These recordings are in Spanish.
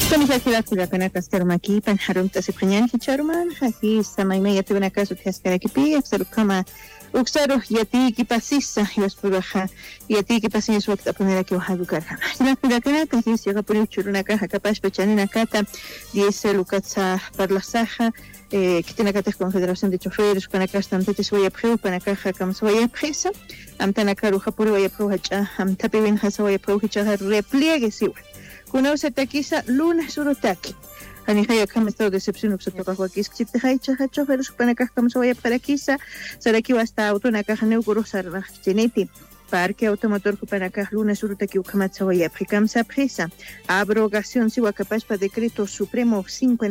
Kila kana kastarmaki pan harum tasiprinyan hicharman haki samaime yatuna kasu kaskara kipi afsar kama uksaro yati kipasisa yaspuraha yati kipasisa wakta primera que hoja dukarha la kudakana kasi siga puri churuna ka kapash pachanina kata 10 lukatsa parlasaha que tiene que Confederación de Choferes para acá están tetes voy a preu para acá kam voy a presa am tanakaru japuri voy a preu hacha am tapivin hasa voy a preu hacha repliegue si kuna se taquisa lunes urotaki ani haya kama estado decepción que se toca aquí es que te hay choferes para acá kam voy a para quisa será que va hasta auto na caja neuguro sarra geneti Parque automotor Cupanacá lunes urutaki ukamatsawa prikamsa presa abrogación siwa capaz para decreto supremo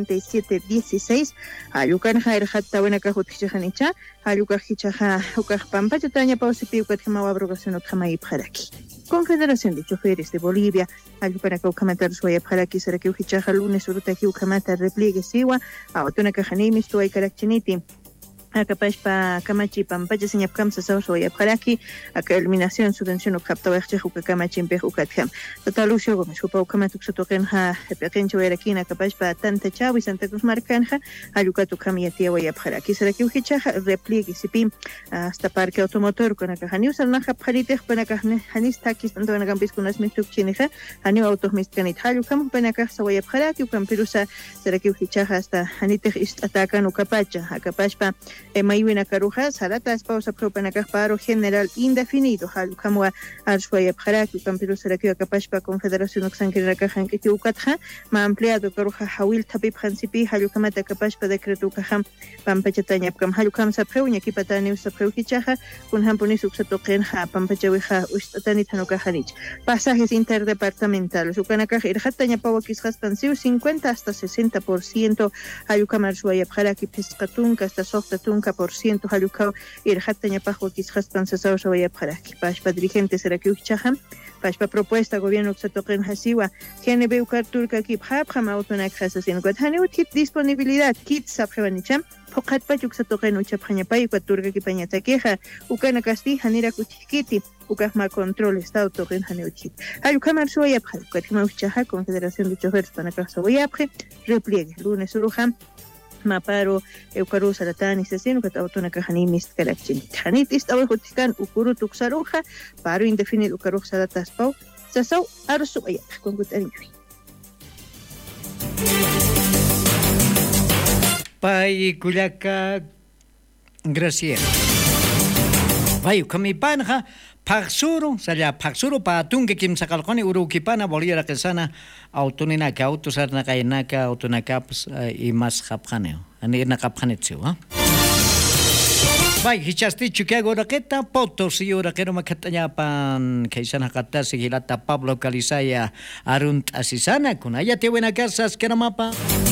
5716 ayukan jair hatta buena kahutchanicha ayuka hichaha ukah pampa tanya pausipi ukatma abrogación ukama iparaki Confederación de Choferes de Bolivia ayukan ukamatar suya paraki saraki hichaha lunes urutaki ukamata repliegue siwa autuna kahanimi stoy karakchiniti Acapashpa Camachi Pampacha señap kamsa sauso y apjaraki acá eliminación subvención o capta verche juca Camachi empejucatkam total uso gómez jupa ukamatuk sotokenja pequencho erakina capashpa tanta chau y Santa Cruz Marcanja ayucatu kamiatia y apjaraki seraki ujichaja repliegue sipim hasta parque automotor con acá haniu salnaja pjaritej con acá hanis takis tanto en campis con las mistuk chineja haniu autos miskanit hayukam con acá sawa y apjaraki ukam pirusa seraki ujichaja hasta hanitej atacan ukapacha acapashpa Mayuina Caruja, Sarata, esposa propanacaj paro general indefinido, Halkamua, Arshwaya Paraki, Campiro Sarakia Capashpa, Confederación Oxanquiracajan, Kitiucatja, Ma empleado Caruja, Hawil Tabib Hansipi, Halukamata Capashpa, Decreto Cajam, Pampachatanya, Cam Halukam Sapreunia, Kipatani, Sapreukichaja, con Hamponis Uxatokenja, Pampachaweja, Ustanitanocajanich. Pasajes interdepartamentales, Ucanacaj, Irhatanya Pawakis Hastansiu, 50 hasta 60%, Halukamar Shwaya Paraki, Pescatunca, hasta Softatun, % halukau irhatanya pajo kisjaspan sasao shawaya paraki pashpa dirigentes seraki uchaham pashpa propuesta gobierno xatoqen hasiwa GNB ukarturka kip habham autonak hasasin guadhane utkit disponibilidad kit sabhevanicham poqat pachuk xatoqen uchaphaña pay ukarturka kipaña takeja ukana kasti hanira kuchikiti ukahma control estado toqen hane uchit halukamar shawaya phal katma uchaha Confederación de Choferes Panacá shawaya phe repliegue lunes uruham Maparo, Eucaru Saratani, Sesino, que autona Cajanimis, Carachin. Hanit is our Hotican, Ukuru Tuxaruja, Paro indefinido Ucaru Saratas Pau, Sasau, Arsu, con good energy. Pai Kulaka Graciela. Vai, Kamipanja. Pagsuro saya pagsuro patung ke kim sakalkoni urukipana bolira kesana autonina ka autosar na kaina ka autona kaps imas khapkhane ani na khapkhane tsu ha bai hichasti Chicago raketa Potosí rakero makatanya pan kaisana kata sigilata Pablo Calizaya arunt asisana kunaya te buena casa skera mapa